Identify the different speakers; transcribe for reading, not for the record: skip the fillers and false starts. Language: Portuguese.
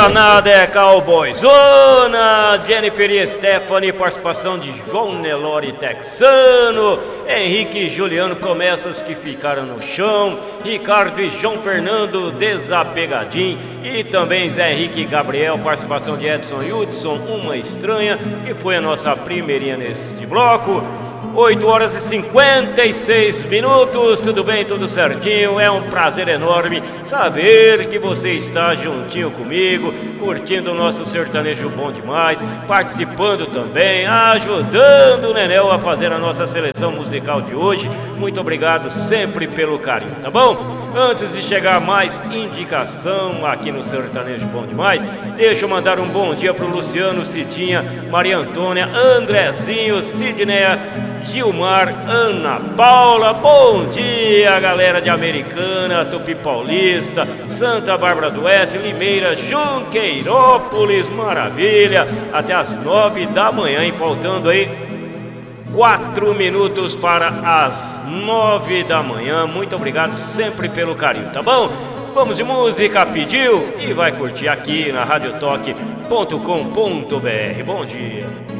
Speaker 1: danada é Cowboy Zona, Jennifer e Stephanie, participação de João Nelore Texano, Henrique e Juliano, promessas que ficaram no chão, Ricardo e João Fernando, Desapegadinho, e também Zé Henrique e Gabriel, participação de Edson e Hudson, Uma Estranha, que foi a nossa primeirinha neste bloco. 8 horas e 56 minutos, tudo bem, tudo certinho, é um prazer enorme saber que você está juntinho comigo, curtindo o nosso sertanejo bom demais, participando também, ajudando o Nenel a fazer a nossa seleção musical de hoje. Muito obrigado sempre pelo carinho, tá bom? Antes de chegar mais indicação aqui no Sertanejo Bom Demais, deixa eu mandar um bom dia pro Luciano, Cidinha, Maria Antônia, Andrezinho, Sidneia, Gilmar, Ana Paula. Bom dia, galera de Americana, Tupi Paulista, Santa Bárbara do Oeste, Limeira, Junqueirópolis, maravilha, até as 9 da manhã, e faltando aí 4 minutos para as 9 da manhã. Muito obrigado sempre pelo carinho, tá bom? Vamos de música, pediu e vai curtir aqui na radiotoque.com.br. Bom dia.